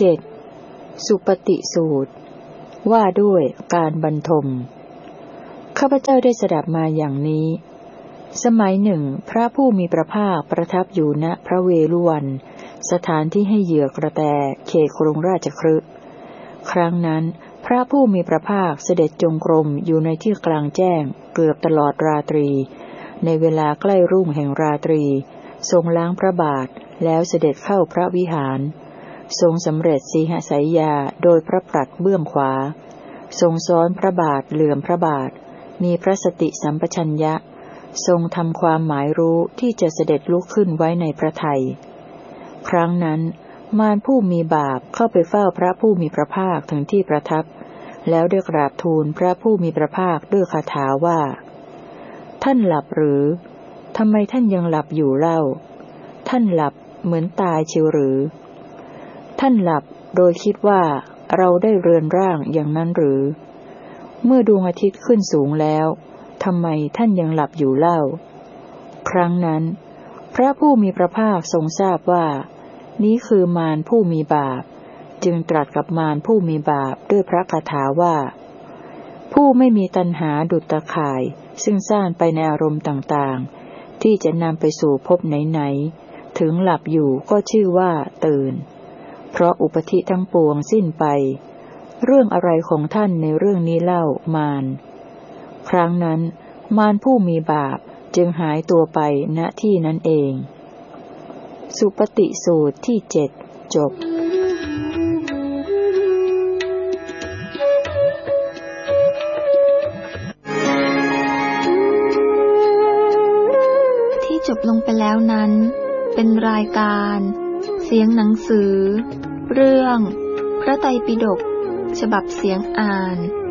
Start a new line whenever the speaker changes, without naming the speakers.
7. สุปฏิสูตรว่าด้วยการบรรทมข้าพเจ้าได้สดับมาอย่างนี้สมัยหนึ่งพระผู้มีพระภาคประทับอยู่ณพระเวฬุวันสถานที่ให้เหยื่อกระแตเขตกรุงราชคฤห์ครั้งนั้นพระผู้มีพระภาคเสด็จจงกรมอยู่ในที่กลางแจ้งเกือบตลอดราตรีในเวลาใกล้รุ่งแห่งราตรีทรงล้างพระบาทแล้วเสด็จเข้าพระวิหารทรงสำเร็จสีหสายยาโดยพระปรัชเบื้องขวาทรงซ้อนพระบาทเหลื่อมพระบาทมีพระสติสัมปชัญญะทรงทำความหมายรู้ที่จะเสด็จลุกขึ้นไว้ในพระทัยครั้งนั้นมารผู้มีบาปเข้าไปเฝ้าพระผู้มีพระภาคถึงที่ประทับแล้วได้กราบทูลพระผู้มีพระภาคด้วยคาถาว่าท่านหลับหรือทำไมท่านยังหลับอยู่เล่าท่านหลับเหมือนตายเชียวหรือท่านหลับโดยคิดว่าเราได้เรือนร่างอย่างนั้นหรือเมื่อดวงอาทิตย์ขึ้นสูงแล้วทำไมท่านยังหลับอยู่เล่าครั้งนั้นพระผู้มีพระภาคทรงทราบว่านี้คือมารผู้มีบาปจึงตรัสกับมารผู้มีบาปด้วยพระคาถาว่าผู้ไม่มีตัณหาดุจตะข่ายซึ่งซ่านไปในอารมณ์ต่างๆที่จะนำไปสู่ภพไหนๆถึงหลับอยู่ก็ชื่อว่าตื่นเพราะอุปธิทั้งปวงสิ้นไปเรื่องอะไรของท่านในเรื่องนี้เล่ามารครั้งนั้นมารผู้มีบาปจึงหายตัวไปณที่นั้นเองสุปฏิสูตรที่7จบ
ที่จบลงไปแล้วนั้นเป็นรายการเสียงหนังสือเรื่องพระไตรปิฎกฉบับเสียงอ่าน